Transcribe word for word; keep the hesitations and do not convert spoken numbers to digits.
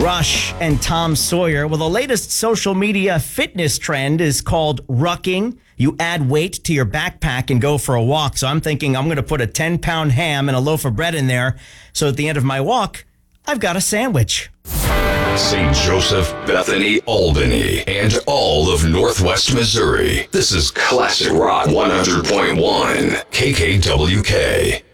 Rush and Tom Sawyer. Well, the latest social media fitness trend is called rucking. You add weight to your backpack and go for a walk. So I'm thinking I'm going to put a ten-pound ham and a loaf of bread in there. So at the end of my walk, I've got a sandwich. Saint Joseph, Bethany, Albany, and all of Northwest Missouri. This is Classic Rock one hundred point one K K W K.